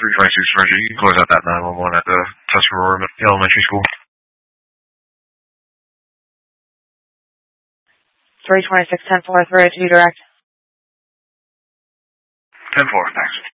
326 Surrender. You can close out that 911 at the Tuscarora Elementary School. 326 10-4, 302 direct. 10-4, thanks.